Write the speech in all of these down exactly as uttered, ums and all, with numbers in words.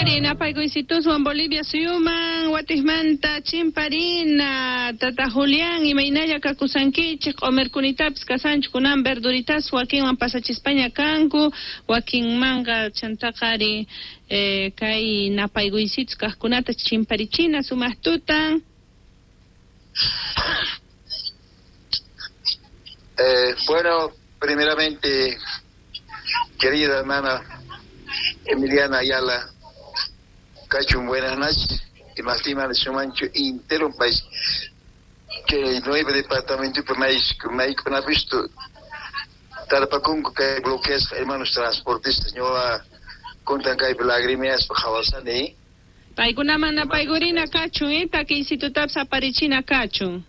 Arina paygoysitus Juan Bolivia suyuman watismanta chimparina tata Julián imaynalla kakusankichik q'umirkunitapis kasanchik kunan verduritas wakinman pasachispaña kanku wakinmanqa chantaqari eh, kay napaygoysitus kaqkunata chimparichina sumaq tutan. Eh, bueno, primeramente, querida hermana Emiliana Ayala, Cachun, buenas noches, y más estima de su mancho entero un país que el nueve departamento por maíz, que me ha visto, Tarapacunco, que bloqueas hermanos transportistas, no va contan que hay lágrimas por Jawasan, ¿eh? Paiguna mana paigurina Cachun, ¿eh? Ta que institutas aparichina Cachun.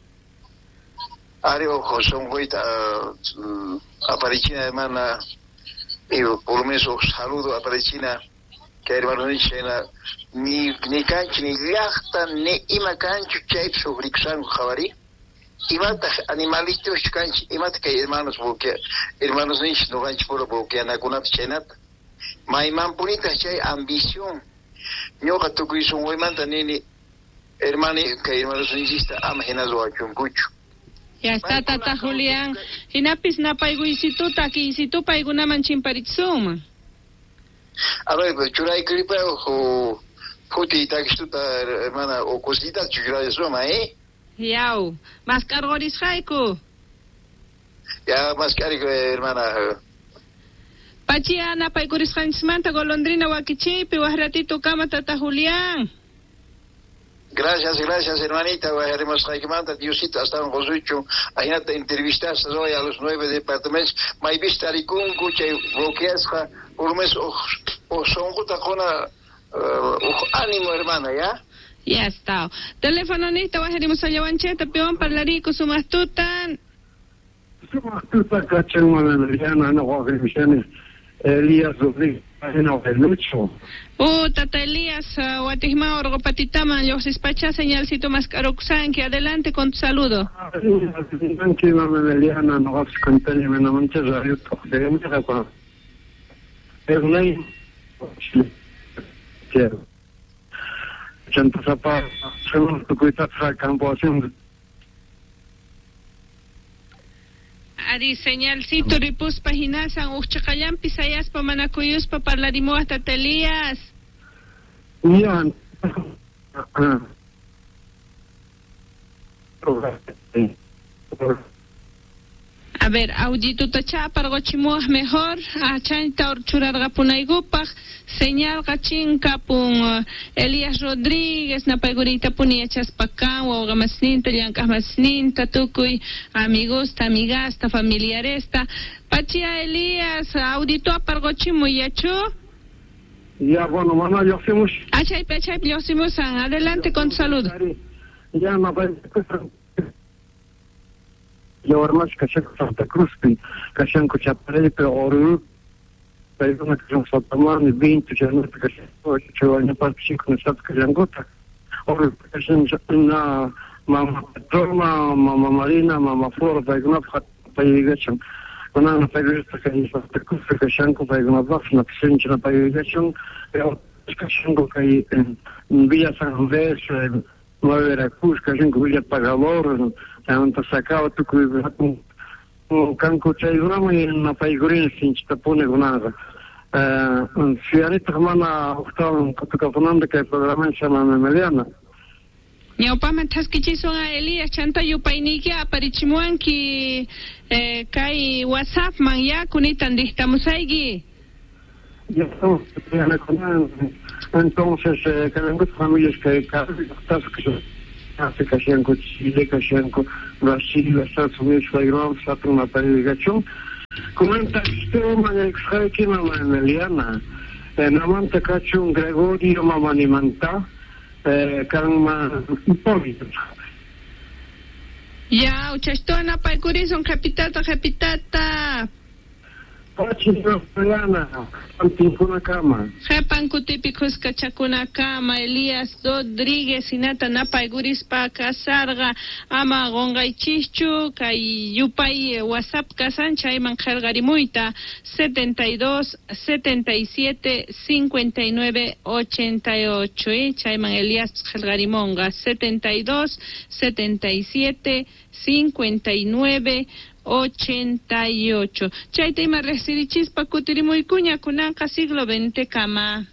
Ari ojo, son goita aparichina hermana, y por lo menos saludo aparichina que hermano Nichena ni ni cancho ni liachta ni ima cancho chay sobre xan javari y mata animalistas cancho y mata que hermanos porque hermanos Nich no gancho por porque ana kunat chenat mai man bonita chay ambición yo gato que hizo muy manta ni hermano que hermanos Nichista amgenazo a chuncucho. Ya está, tata Julián. Hinapis na paiguisituta, kiisitu paiguna manchimparitsuman. A ver, pues churay gripa o puti takistuta hermana o cosita churay suma, ¿eh? Yau, mas cargoris haiku. Ya más carico hermana. Pachia na paiguris hansmanta golondrina wakichipi wahratito kama tata Julián. Gracias, gracias, hermanita. Haremos Raikmanta, Diosito, hasta un Josucho. Ahí te entrevistaste hoy a los nueve departamentos. Mai vista ricun, cucha, bloqueasca, por un mes, o son guta con ánimo, hermana, ¿ya? Ya está. Teléfono nista, haremos a Yawancheta, peón, parlarico, sumastutan. Sumastutan, cachan, Mariana, no, Guagrimishanes, Elías Rodríguez, página de Lucho. Oh, tata Elías, uh, Watisma, Orgopatitama, los despachas señalcito más caroxan, que adelante con tu saludo. Adelante, mamá Eliana, no vas a contar ni me no manches a Dios, de qué me da con el ley, quiero. Chanto Zapata, según tu cuita, campo haciendo. Ari señalcito ripus paginasan uchakayan pisayas pa manakuyus pa parlarimo hasta Elías. Ya. A ver, audito tacha pargochimuah mejor, a chanta orchurar gapunaigupaj, señal gachin kapun Elías Rodríguez, na paigurita puniachas pakan, o gamasninta, llancas masninta, tukuy, amigusta, amigasta, familiaresta. Pachia Elías, audito a pargochimu yacho. Ya, bueno, mamá, yo hacemos. Achay, pachay, yo hacemos, adelante con salud. Ya, me parece yo hermano que se Santa Cruz que se han cochapare pero oro pero una que son saltamán veinte ya no que se ocho años para cinco no sabe que ya gota oro que se una mamá Roma mamá Marina mamá Flor para una para llegar con una periodista que es Santa Cruz que se han comprado una vacuna que se entra para llegar pero es que se han comprado en Villa San José Nueva Veracruz que se han comprado Pagalor tanto sacaba tu cu un canco chay grama y en la paigurin sin chitapone gunada. Eh, si ahorita hermana octava Fernanda que el programa se llama Emiliana. Ni opa mantas que son a Elías chanta yo painiki aparichimuan ki eh kai WhatsApp man ya kunitan estamos ahí. Ya estamos entonces eh, que vengo familias que cada que hace Kashenko, Chile, Kashenko, Brasil, Estados Unidos, Flagrón, Saturno, Parigacho. Comenta esto, Manexa, que mamá Emiliana, Namanta Cachun, Gregorio, mamá Nimanta, Calma, Hipólito. Ya, uchastona, Paicurison, Capitata, Capitata. Pachino Pagana, Antinkuna Kama. Jepan kutipikos kachakuna kama Elías Rodríguez inata napay gurispa kasarga ama gongaychichu kay yupay WhatsApp kasan chayman khelgarimuyta setenta y dos, setenta y siete, cincuenta y nueve, ochenta y ocho eh chayman Elías khelgarimonga setenta y dos, setenta y siete, cincuenta y nueve, ochenta y ocho. Chaytima resirichispa kutirimuy kuña kunanka siglo veinte kama.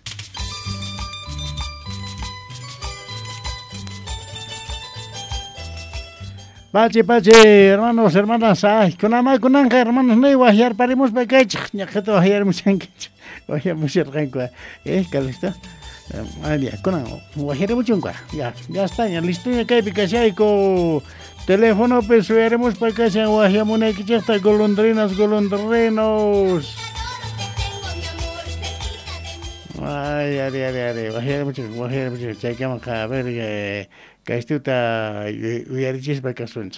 Pache, pache, hermanos, hermanas, ay, kunama kunanka, hermanos, no iba a hallar, paremos pequeño, ya que te va a hallar mucho en quecho, voy a hallar mucho en quecho, eh, ¿qué listo? Ah, ya, kunan, voy a hallar mucho en quecho, ya, ya está, ya listo, ya que hay con teléfono, pues subiremos para que se vaya una que ya está golondrinas, golondrinos. Ay, ay, ay, ay, bajé mucho, bajé mucho, chequeamos a ver que que esto está uyarichis para que suene.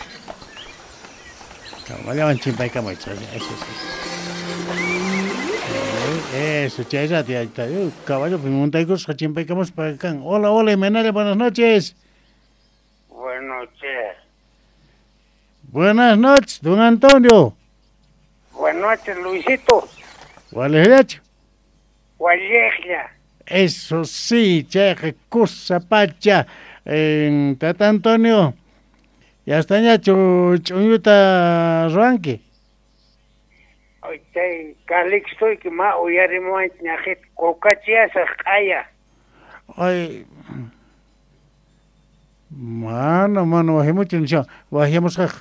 Vale, van chimpai como eso, eso sí. Eso, chesa, tía, caballo, pues montaicos, chimpai como para acá. Hola, hola, Menale, buenas noches. Buenas noches. Buenas noches, don Antonio. Buenas noches, Luisito. ¿Cuál es el hecho? Guayeglia. Eso sí, che, que cosa pacha. En Tata Antonio, ya está ya chuñuta ranque. Oye, Calixto y que más oyaremos en Najet, Cocachia, Sajaya. Ay, mano, mano, bajé mucho en show, bajemos ja.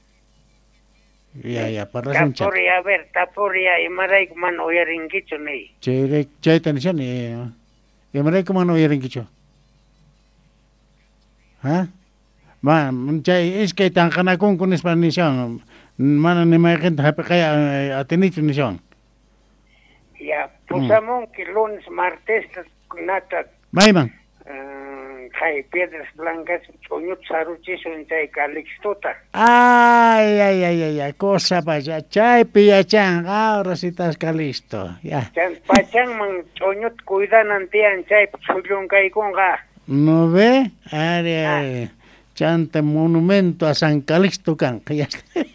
Ya, ya, para la suncha. Taporia, a ver, taporia, y maray, man, oyarin kicho, ney. Chere, chay tensión, y maray, como no oyarin kicho. ¿Ah? Man, chay, es que tan jana con con español, man, ni me gente, kaya atenicho ni son. Ya, pusamon que lunes, martes, nata. Maiman. Hay piedras blancas, choñut saruchis en chay Calixtota. Ay, ay, ay, ay, ay, cosa paya, chay pillachan, ahora sí estás calisto, ya. Chan pachang man choñut cuidan antian chay chulun kay konga. ¿No ve? Ay, ay, chante monumento a San Calixto can, ya está.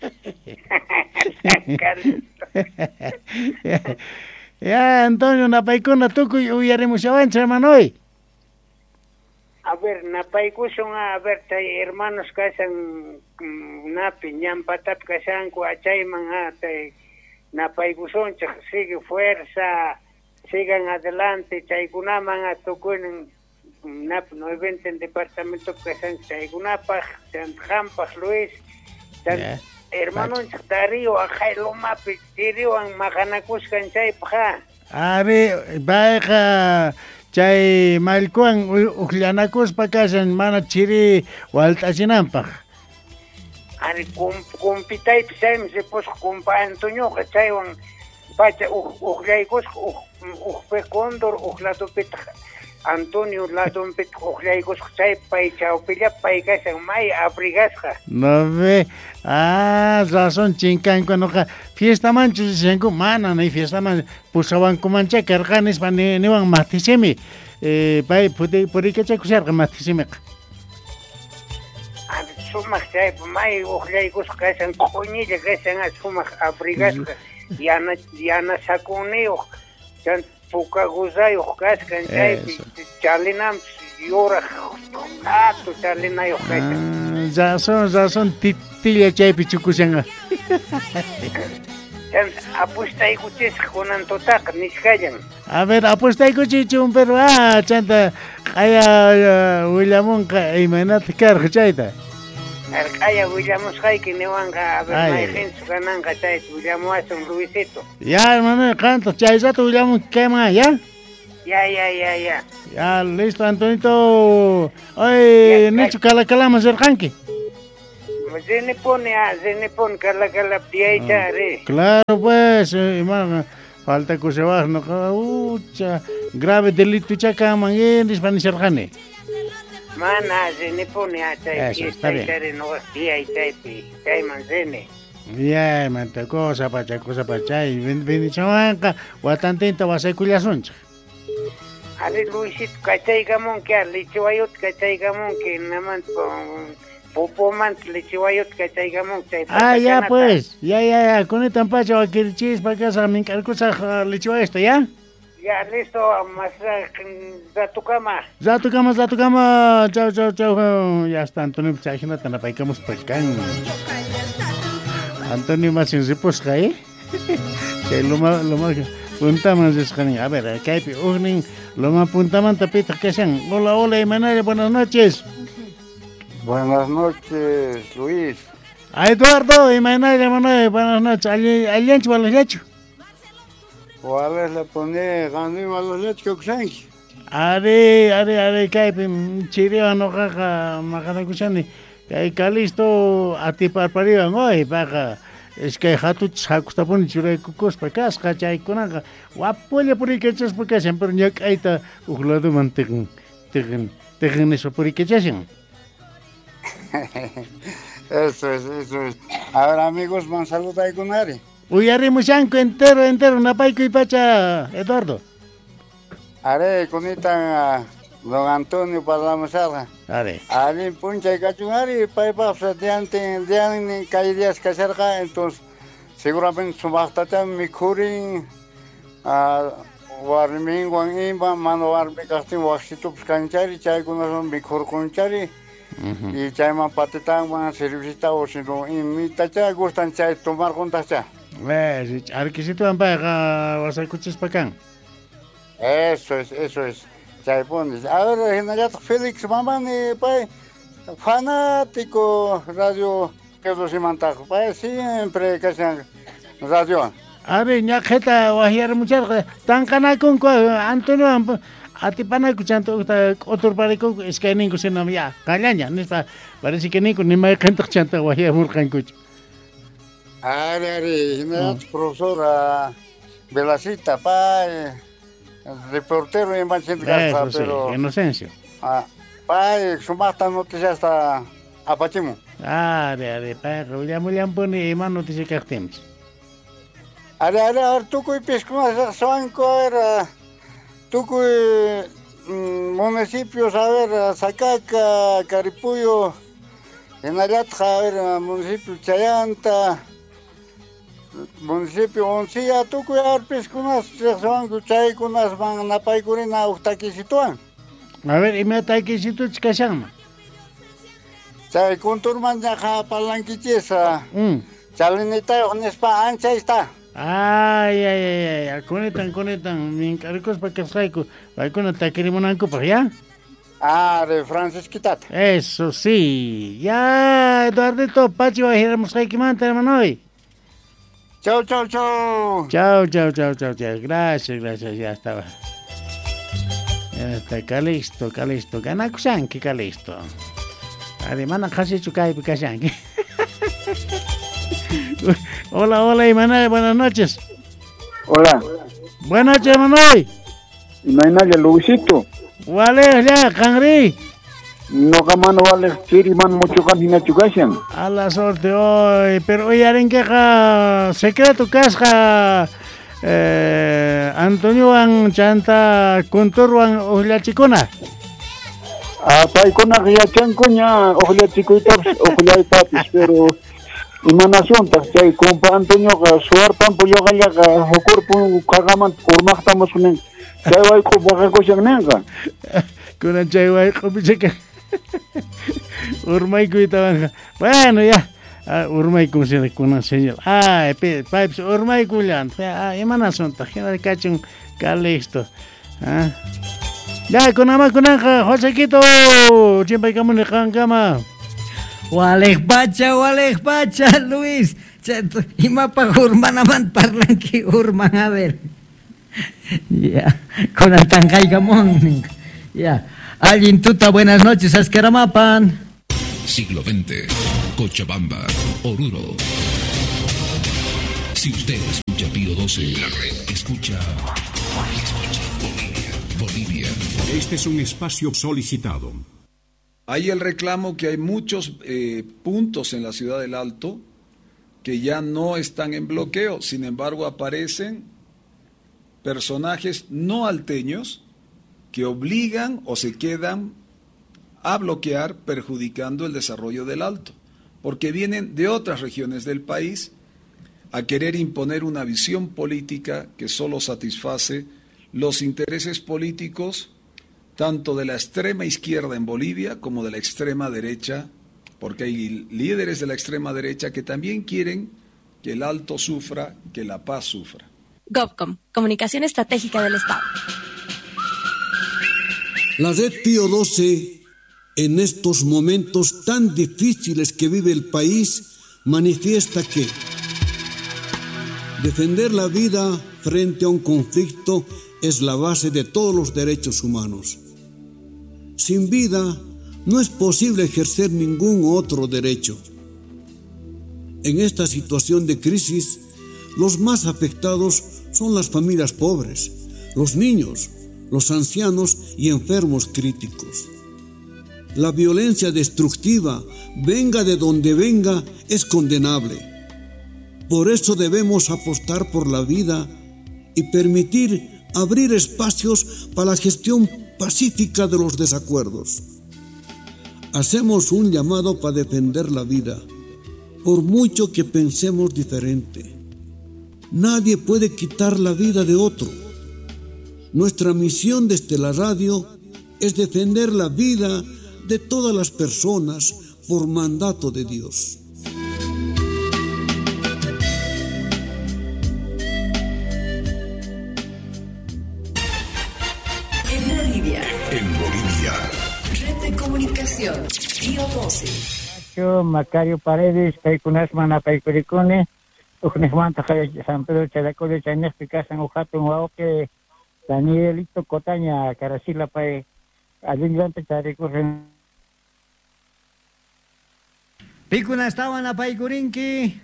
ya, ya, Antonio, una paicona, tú que huyaremos avance, hermano, hoy. A ver, napaykusun a ver, tay hermanos kasan napi ñampatap kasan ku achayman a tay napaykusun sigue fuerza, sigan adelante, chaykunaman a tukunin nap no evento en departamento kasan chaykunapaj, tan Jampaj Luis, tan yeah. Hermanos Darío a Jailo Mapi, Darío an maganakuskan chaypaja. Are, baja chay malkuan ukllanakos pakasan mana chiri waltachinanpaq. Ari kumpitay pisaymi se pos kumpa Antonio chaywan pacha uklaykos ukpe Condor uklatopit Antonio latompit uklaykos chay pay chawpilla pay kasan may abrigasqa. No ve, ah, razón chinkan cuando fiesta mancho senku mana no fiesta man pusaban kumancha karganes pan ni wan matisemi eh pay pude puri que chay kusar matisemi. Ah, sumak chay may uklaykos kasan koñilla kasan sumak abrigasqa yana yana sakuneo chan puka guzayo kaskan chay chalinam yora ato chalinayo kasan. Ya son, ya son titilla chay pichukusenga. Apuesta y cuchis con antotac, niscayan. A ver, apuesta y cuchichun, pero ah, chanta, haya Williamon, imanat carga chaita. Haya Williamos Hay que nevanga, a ver, hay gente gananga chay, Williamo hace un Luisito. Ya, hermano, canto, chayzato, Williamo, ¿qué más, ya? Ya, ya, ya, ya. Ya, listo, Antonito. Oye, Nicho, cala, cala, más el ranque. Se ne pone, ah, se ne pone, cala, cala, piaita, re. Claro, pues, hermano, falta que se baja, no, ucha, grave delito, chaca, manguén, hispanizar jane. Mana, se ne pone, ah, chay, eso, está bien. Chay, no, piaita, chay, manzene. Ya, manta cosa pacha, cosa pacha. Y bendición, guatantinta vas a culiar soncha. Ali Luisito, kachaykamon que lichiwayot kachaykamon que naman popomant lichiwayot kachaykamon. Ah, ya pues, ya, ya, ya, con el tampacho aquí chis para casa, me encargo esa lichiwa esto, ¿ya? Ya, listo, más za tu cama. Za tu cama, za tu cama, chao, chao, chao, ya está, Antonio, chajina, tan apaicamos por acá. Antonio más en ripos, ¿eh? Que lo más, lo más, puntaman es que, a ver, acá hay un lo más puntaman tapita que sean. Hola, hola, Emanuel, buenas noches. Buenas noches, Luis. A Eduardo, Emanuel, Emanuel, buenas noches. ¿Alguien chupa los lechos? ¿Cuál es la pone ganó a los lechos que sean? Are, are, are, caipi, chirio no caja, macana cuchani. Hay calisto a ti para pariba, no hay paga. Es que hatu chakusta poni churai kukos pa kas kachay kunanga. Wapolia puri kechas porque siempre nyak aita uglado mantegun. Tegen, tegen eso puri kechasen. Eso es, eso es. Ahora amigos, man saluda a Gunari. Uyari musanko entero, entero, napaico y pacha, Eduardo. Are, conita don Antonio para la mesada. Are. Are, puncha y cachungari, pa pa de ante de ante caídas que cerca, entonces seguramente su bastante mi curin a warming wan imba mano warme casting waxito canchari, chay con son mi cur conchari. Y chay man patetang man servicita o si no imita chay gustan chay tomar contacha. Ves, al que si tú ampaga vas a escuchar para acá. Eso es, eso es. Chay pones. Ahora en allá Félix mamá ni pa fanático radio que los imantajo. Pa siempre que sean radio. A ver, ya jeta guajiar muchas tan cana con Antonio a ti pana escuchando otro parico es que ninguno se no ya callaña, no está parece que ninguno ni más gente chanta guajiar murcan cucho. Are, are, na profesora Velacita, pa reportero en Manchester, pero Inocencio. Ah, pa sumasta noticia hasta apachimo. Ah, de, de, pa, ya me han pone más noticia que hacemos. Are, are, are, tú que pescas son coer, tú que municipios, a ver, Sacaca, Caripuyo, en Ayatja, a ver, municipio Chayanta, municipio Oncilla, tú que arpes con unas son chay con unas van na paigurina ustaki situan. A ver, y me está aquí si tú te llama. Chay con turman ya ja palanquichesa. Mm. Chalinita on spa ancha está. Ay, ay, ay, ay, conectan, conectan, me encargo para que salga, va con el taquirimonanco para allá. Ah, de Francisquita. Eso sí, ya, Eduardito, Pachi, va a ir a mostrar que manta, hermano hoy. Chau, chau, chau. Chao, chao, chao, chao, chao. Gracias, gracias, ya estaba. Ya está, Calisto, Calisto. Gana Kusanki, Calisto. Además, casi chukai, Kusanki. Hola, hola, Imanay, buenas noches. Hola. Buenas noches, Imanay. Imanay, Luisito. Vale, ya, Cangri. No camano vale, Chiri man mucho cantina chucasan. A la suerte hoy, pero hoy harán queja secreto casca eh, Antonio Van Chanta Contorwan Ojla Chicona. Ah, paikona ya chancoña Ojla Chicoitas, Ojla Papis, pero imanación, chay compa Antonio suar pampo yo galla jocorpo kagaman urmachtamos unen. Chay vai ko baga ko syanenga. Kuna chay vai ko bicheka. Urmay ko itaban. Bueno, ya. Ah, urmay ko se kuna señal. Ah, pe, pipes urmay ko yan. Ah, imanación ta gena cachun Calisto. Ah. Ya, kuna ma kuna Josequito. Siempre kamo ni kama. Walek baca, walek baca, Luis. Ima pa urman naman parlan ki urman a ver. Ya, con el tangay gamón. Ya. Alguien tuta, buenas noches, Ascaramapan. Siglo veinte, Cochabamba, Oruro. Si usted escucha Pío doce, escucha, escucha Bolivia, Bolivia. Este es un espacio solicitado. Hay el reclamo que hay muchos eh, puntos en la ciudad del Alto que ya no están en bloqueo. Sin embargo, aparecen personajes no alteños que obligan o se quedan a bloquear, perjudicando el desarrollo del Alto, porque vienen de otras regiones del país a querer imponer una visión política que solo satisface los intereses políticos tanto de la extrema izquierda en Bolivia como de la extrema derecha, porque hay líderes de la extrema derecha que también quieren que el Alto sufra, que la paz sufra. GovCom, Comunicación Estratégica del Estado. La red Pío doce, en estos momentos tan difíciles que vive el país, manifiesta que defender la vida frente a un conflicto es la base de todos los derechos humanos. Sin vida no es posible ejercer ningún otro derecho. En esta situación de crisis, los más afectados son las familias pobres, los niños, los ancianos y enfermos críticos. La violencia destructiva, venga de donde venga, es condenable. Por eso debemos apostar por la vida y permitir abrir espacios para la gestión pacífica de los desacuerdos. Hacemos un llamado para defender la vida, por mucho que pensemos diferente. Nadie puede quitar la vida de otro. Nuestra misión desde la radio es defender la vida de todas las personas por mandato de Dios. En Bolivia. En Bolivia. Red de comunicación. Pío doce. Yo, Macario Paredes, Paikunas Mana Paikuricone, Ujnesmanta San Pedro Chalaco de Chanes Picasan Ujato Huauque, Danielito Cotaña, Carasila Pae, Alingante Charicurren. Pikuna estaban a Paikurinki.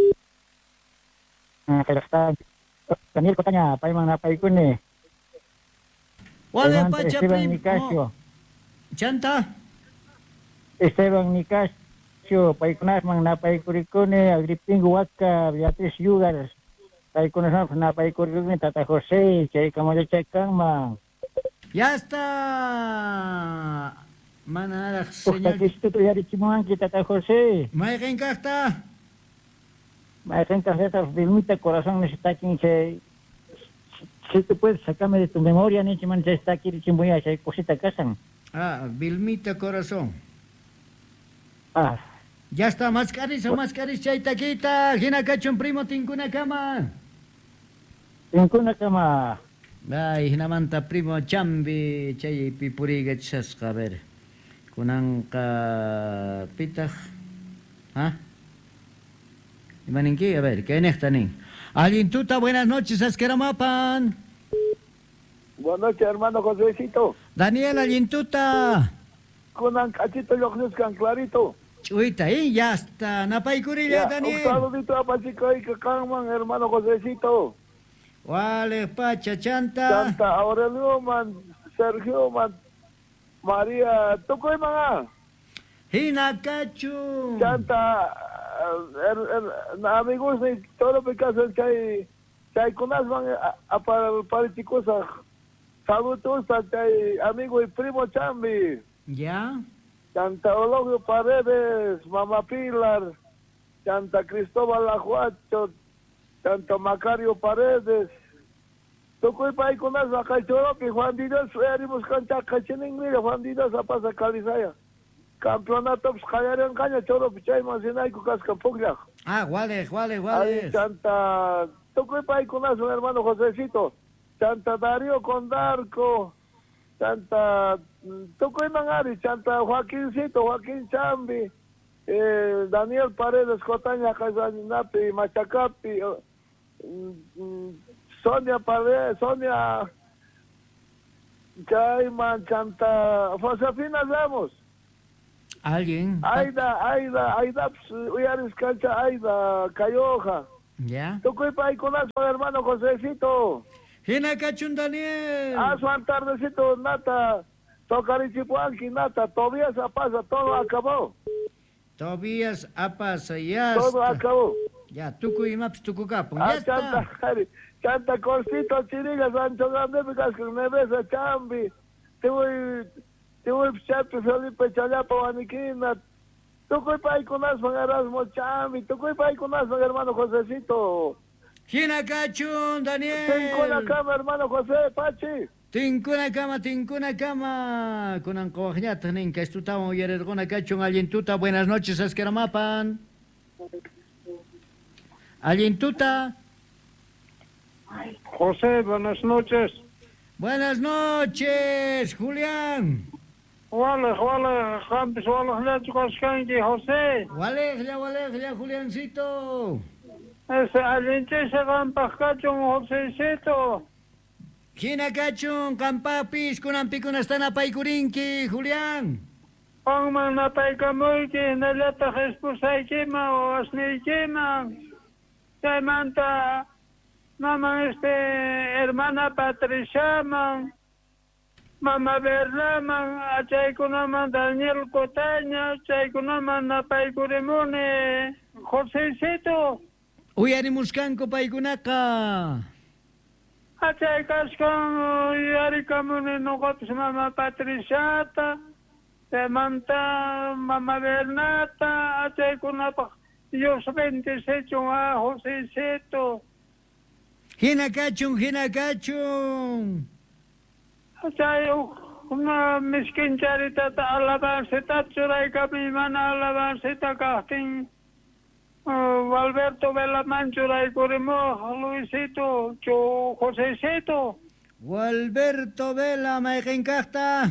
Daniel Cotaña, Paimana Paikune. Wale Pacha Primo. Chanta. Esteban Nicasio, Paikunas Mana Paikuricone, Agripingo Huaca, Beatriz Yugar, Paikunas Mana Paikuricone, Tata José, Chaicamo de Chaicama. Ya está. Mana señor. Usted tu yari chimuan kita Tata José. Mai rencasta. Mai rencasta, Vilmita Corazón está aquí, se si tú puedes sacarme de tu memoria, ni chiman se está aquí chimbuya, se cosita casan. Ah, Vilmita Corazón. Ah. Ya está, mascaris o mascaris chaitaquita, gina cacho un primo tincuna cama. Tincuna cama. Ay, hinamanta primo chambi chay pipuriga chasqa, a ver. Kunanka pitaj. ¿Ah? Imaninki, a ver, ¿qué nextanin? Alintuta, buenas noches, Asqueramapan. Buenas noches, hermano Josécito. Daniel Alintuta. Kunan cachito yoxuscan clarito. Chuita, ahí ya está. Napaicurilla, Daniel. Un saludito a Pachico y Cacaman, hermano Josécito. Vale, Pacha, Chanta. Chanta, Aurelio Man, Sergio Man, María, ¿tú qué man? Hinacachu. Chanta, er, er, amigos de todo Picasso, chay, chay kunas man, a para para chicos, saludos a chay amigo y primo Chambi. Ya. Chanta Ologio Paredes, Mamá Pilar, Chanta Cristóbal Ajuacho, Chanta Macario Paredes. Tukuy pa con las vacaciones que Juan Didas erimos cancha cachining mira Juan Didas a pasa Calizaya. Campeonato pues callaron caña choro pichay más en ay cucas campuglia. Ah, vale, vale, vale. Ahí Chanta Tukuy pa con las hermano Josécito. Chanta Darío Condarco. Chanta Tukuy Mangari, Chanta Joaquincito, Joaquín Chambi. Eh, Daniel Paredes Cotaña Casanapi, Machacapi. Sonia Paredes, Sonia Chayman, Chanta, Josefina Ramos. ¿Alguien? Aida, Aida, Aida, Uyaris Cancha, Aida, Cayoja. ¿Ya? ¿Tú qué pa' con eso, hermano Josécito? Hina Cachun Daniel. Ah, su tardecito, Nata, Tocarichipuanqui, Nata, Tobías Apasa, todo acabó. Tobías Apasa, ya Todo está. acabó. Ya, tuku imaps tuku kapun. Ah, Ya está. chanta, chanta Corcito, Chiriga, Sancho Gandépicas, con Nevesa, Chambi. Te voy, te voy Chapi, Felipe, Chayapa, Baniquina. Tukuy pa con Asman, Erasmo, Chambi. Tukuy pa con Asman, hermano Josecito. Gina Cachun, Daniel. Tengo la cama, hermano José, Pachi. Tinkuna cama, tinkuna cama. Kunan kawajñata ninka estutamo yerergona cachun allintuta. Buenas noches, Askeramapan. Allintuta. José, buenas noches. Buenas noches, Julián. Wale, wale, Jampis, wale, Hlachukaskanki, José. Wale, ya, wale, ya, Juliancito. Ese allinchese gampas cachun, Josécito. Gina cachun, campapis, kunan pikunastana paikurinki, Julián. Pangman na paikamuiki, nalata jespusaykima o asniykima. Chaymanta, mama este, hermana Patricia, man. Mama Bernaman, achaykunaman Daniel Cotaña, chaykunaman na paikurimune, Josécito. Uyarimuskanko paikunaka. Achay kaskan yarikamune nokopis mama Patriciata, Temanta, mama Bernata, achay kunapa, Dios veintiséis a Josécito. Gina cachun, gina cachun. Achay una miskin charita ta alabancita, churay kami mana alabancita kahting. Uh, Alberto Vela Manchura y Corimo, Luisito, Cho Josécito. Alberto Vela, Maekenkasta.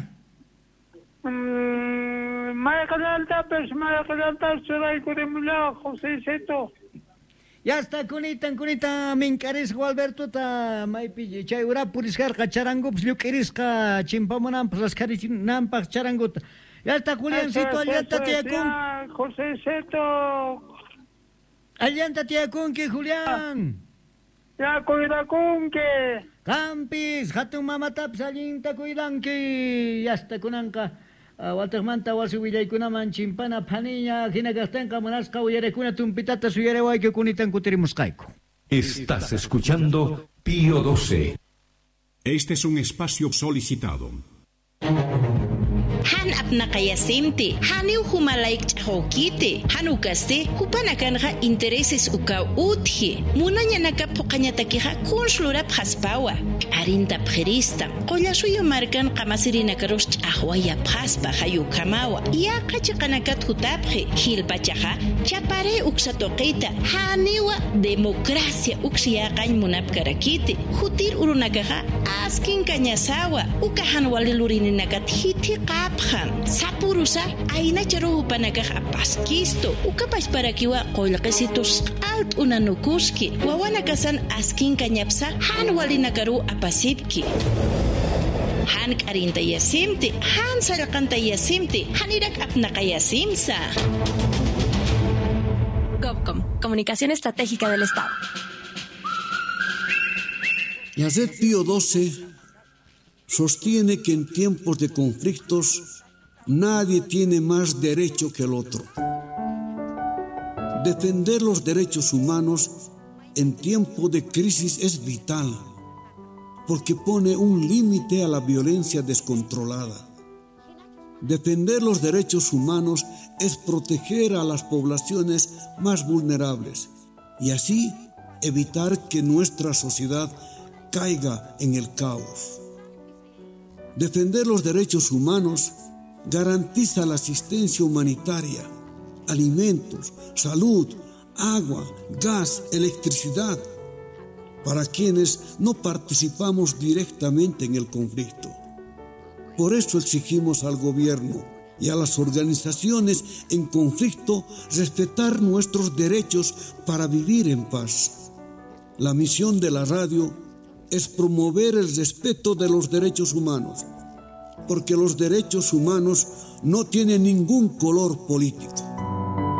Maekenalta, pues Maekenalta, Chura y Corimo, Josécito. Ya está, Cunitan, Cunita, Mincaris, Alberto, ta, Maipi, Chayura, Puriscar, Charangups, Luquerisca, Chimpamonam, Plascarinampa, Charanguta. Ya está, Juliancito, ya está, Tiacun. Josécito. Allanta Tiacunque, Julián. Ya cuidacunque. Campis, hatun mamataps, allinta cuidanqui. Ya está, Kunanka. Waltermanta, Wasi Villaykunaman, Chimpana, Panilla, Ginagastanka, Monasca, Uyarecuna, Tumpitata, Suyarewa, que Kunitan Kutirimuscaico. Estás escuchando Pío doce. Este es un espacio solicitado. Han apna kaya simti, haniu humalaik chahokite, hanukaste, hupanakanga intereses uka uthi, munanya nakapukanya takiha kunslurap haspawa, arinta prerista, kola suyo markan kamasiri nakaros chahwaya paspa hayu kamawa, ya kachakanakat hutapre, hilpachaha, chapare uksatokeita, haniwa demokrasia uksiakan munap karakite, hutir urunakaha, askin kanyasawa, ukahan walilurini nakat hiti kap. Sapurusa aina charo upanakah apas kisto ukapas para kiwa qoylqisitus alt unanukuski wawanakasan askin kanyapsa han walinakaru apasipki han karinta yasimti han sarqanta yasimti hanirak apnaqa yasimsa. GovCom, Comunicación Estratégica del Estado. La red Pío doce sostiene que en tiempos de conflictos nadie tiene más derecho que el otro. Defender los derechos humanos en tiempo de crisis es vital, porque pone un límite a la violencia descontrolada. Defender los derechos humanos es proteger a las poblaciones más vulnerables y así evitar que nuestra sociedad caiga en el caos. Defender los derechos humanos garantiza la asistencia humanitaria, alimentos, salud, agua, gas, electricidad, para quienes no participamos directamente en el conflicto. Por eso exigimos al gobierno y a las organizaciones en conflicto respetar nuestros derechos para vivir en paz. La misión de la radio es promover el respeto de los derechos humanos, porque los derechos humanos no tienen ningún color político.